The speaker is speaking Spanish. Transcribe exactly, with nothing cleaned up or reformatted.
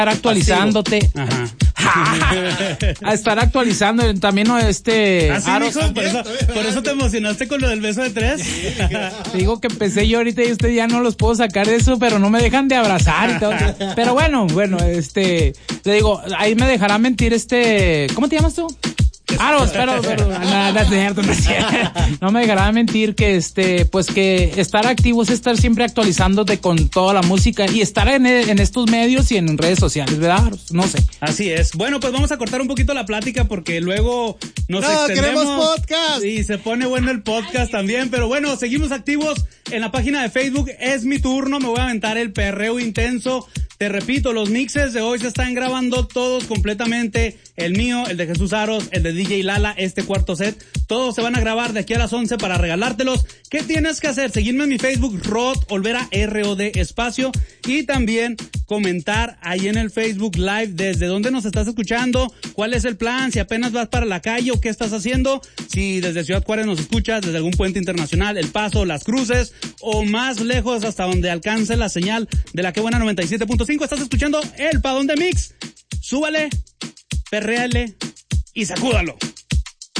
estar actualizándote. Ajá. A estar actualizando también no este ¿Ah, sí, Aros, mijo? Por eso, por eso te emocionaste con lo del beso de tres. te digo que empecé yo ahorita y usted ya no los puedo sacar de eso, pero no me dejan de abrazar y todo. Pero bueno, bueno, este, le digo, ahí me dejará mentir este, ¿cómo te llamas tú? Aros, pero, pero, no, no es cierto, no es cierto. No me dejará mentir que este, pues que estar activo es estar siempre actualizándote con toda la música y estar en, en estos medios y en redes sociales, ¿verdad, Aros? No sé. Así es. Bueno, pues vamos a cortar un poquito la plática porque luego nos no, extendemos. queremos podcast. Y se pone bueno el podcast también, pero bueno, seguimos activos en la página de Facebook. Es mi turno, me voy a aventar el perreo intenso. Te repito, los mixes de hoy se están grabando todos completamente. El mío, el de Jesús Aros, el de D J Lala, este cuarto set. Todos se van a grabar de aquí a las once para regalártelos. ¿Qué tienes que hacer? Seguirme en mi Facebook, Rod Olvera, R O D espacio. Y también comentar ahí en el Facebook Live desde dónde nos estás escuchando, cuál es el plan, si apenas vas para la calle o qué estás haciendo. Si desde Ciudad Juárez nos escuchas, desde algún puente internacional, El Paso, Las Cruces, o más lejos hasta donde alcance la señal de la que buena noventa y siete punto cinco. Estás escuchando el Padón de Mix. Súbale, perréale y sacúdalo.